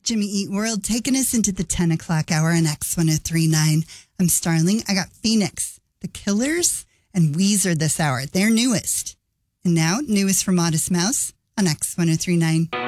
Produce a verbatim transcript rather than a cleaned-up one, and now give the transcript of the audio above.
Jimmy Eat World taking us into the ten o'clock hour on X one oh three point nine. I'm Starling. I got Phoenix, The Killers, and Weezer this hour. Their newest. And now, newest from Modest Mouse on X one oh three point nine.